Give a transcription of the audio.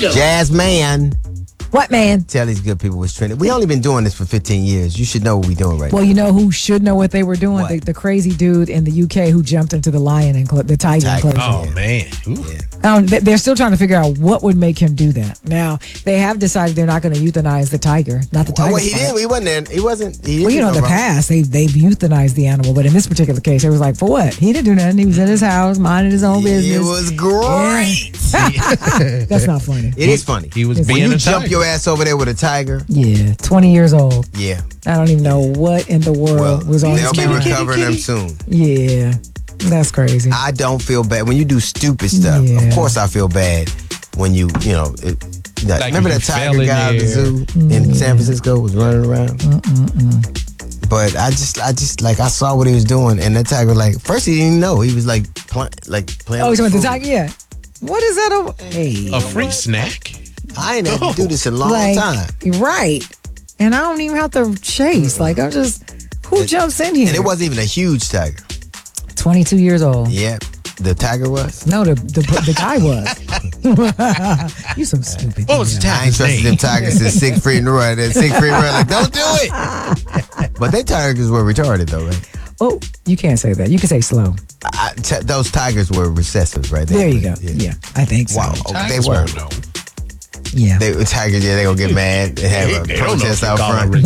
Jazz Man. What, man? Tell these good people what's trending. We only been doing this for 15 years. You should know what we're doing right now. Well, you know who should know what they were doing? What? The crazy dude in the UK who jumped into the lion and the tiger enclosure. Oh, man. They're still trying to figure out what would make him do that. Now, they have decided they're not going to euthanize the tiger, not the tiger. Well, he didn't. He wasn't there. He wasn't. He Well, you know, in the past, they've euthanized the animal, but in this particular case, it was like, for what? He didn't do nothing. He was at his house, minding his own business. It was great. Yeah. That's not funny. It is funny. He was When being When you a jump tiger. your ass over there with a tiger, Yeah, 20 years old. yeah. I don't even know what in the world was on his they'll be mind. recovering them soon. Yeah, that's crazy. I don't feel bad when you do stupid stuff. Yeah. Of course, I feel bad when you know. Remember you that fell tiger in guy out of the there. zoo in San Francisco was running around. But I just like I saw what he was doing, and that tiger first he didn't know he was playing. Oh, with you went the food. tiger? Yeah. What is that? Hey, A free snack? I ain't had to do this in a long time, right? And I don't even have to chase. I'm just who jumps in here? and it wasn't even a huge tiger. 22 years old. Yeah, the tiger was. No, the guy was. You some stupid. What was the I ain't tiger's trusted them name? tigers since Siegfried and Roy. That Siegfried and Roy don't do it. But they tigers were retarded though, right? Oh, you can't say that. You can say slow. Those tigers were recessive, right? There you go. Yeah, I think so. Wow. They Tigers were. won't know. Yeah. They were tigers. Yeah, they gonna get mad and have a They don't know protest if you out call front. them